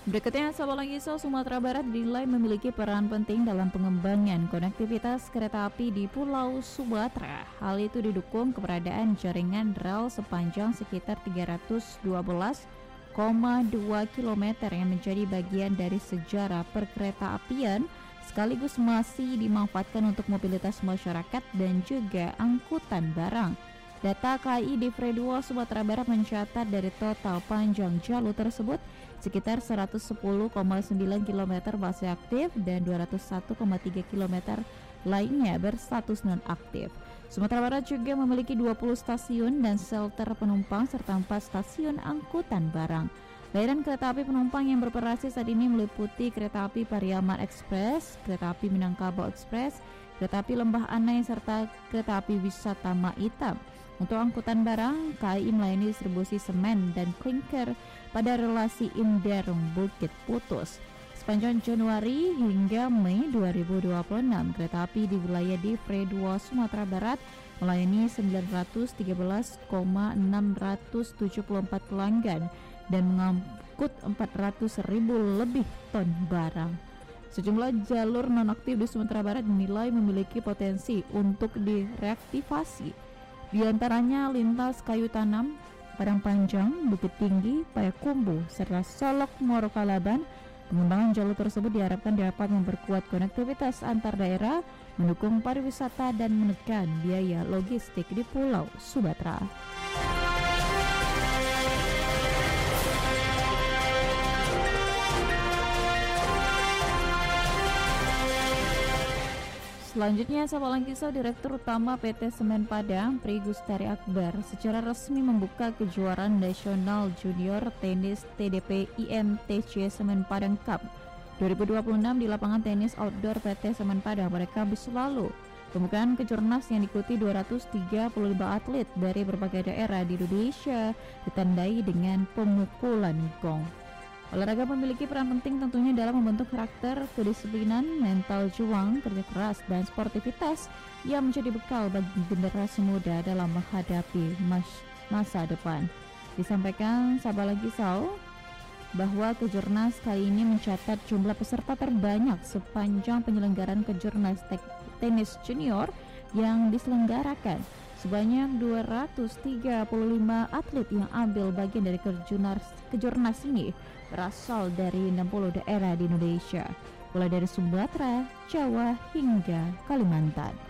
Berikutnya, Sabalangisa Sumatera Barat dinilai memiliki peran penting dalam pengembangan konektivitas kereta api di Pulau Sumatera. Hal itu didukung keberadaan jaringan rel sepanjang sekitar 312,2 km yang menjadi bagian dari sejarah perkereta-apian, sekaligus masih dimanfaatkan untuk mobilitas masyarakat dan juga angkutan barang. Data KAI Divre 2 Sumatera Barat mencatat dari total panjang jalur tersebut, sekitar 110,9 km masih aktif dan 201,3 km lainnya berstatus non-aktif. Sumatera Barat juga memiliki 20 stasiun dan shelter penumpang serta 4 stasiun angkutan barang. Layanan kereta api penumpang yang beroperasi saat ini meliputi kereta api Pariaman Express, kereta api Minangkabau Express, kereta api Lembah Anai, serta kereta api wisata Maitam. Untuk angkutan barang, KAI melayani distribusi semen dan klinker pada relasi Inderung Bukit Putus. Sepanjang Januari hingga Mei 2026, kereta api di wilayah Divre 2 Sumatera Barat melayani 913,674 pelanggan dan mengangkut 400.000 lebih ton barang. Sejumlah jalur nonaktif di Sumatera Barat dinilai memiliki potensi untuk direaktivasi. Di antaranya lintas Kayu Tanam, Padang Panjang, Bukit Tinggi, Payakumbuh, serta Solok Morokalaban. Pengembangan jalur tersebut diharapkan dapat memperkuat konektivitas antar daerah, mendukung pariwisata dan menekan biaya logistik di Pulau Sumatera. Selanjutnya, Sabalangisa Direktur Utama PT Semen Padang, Pri Gustari Akbar, secara resmi membuka kejuaraan nasional junior tenis TDP IMTC Semen Padang Cup 2026 di lapangan tenis outdoor PT Semen Padang pada Kamis lalu. Pembukaan kejurnas yang diikuti 235 atlet dari berbagai daerah di Indonesia ditandai dengan pemukulan gong. Olahraga memiliki peran penting tentunya dalam membentuk karakter, kedisiplinan, mental juang, kerja keras, dan sportivitas yang menjadi bekal bagi generasi muda dalam menghadapi masa depan. Disampaikan Sabalangisa bahwa kejurnas kali ini mencatat jumlah peserta terbanyak sepanjang penyelenggaraan kejurnas tenis junior yang diselenggarakan. Sebanyak 235 atlet yang ambil bagian dari kejurnas ini berasal dari 60 daerah di Indonesia, mulai dari Sumatera, Jawa hingga Kalimantan.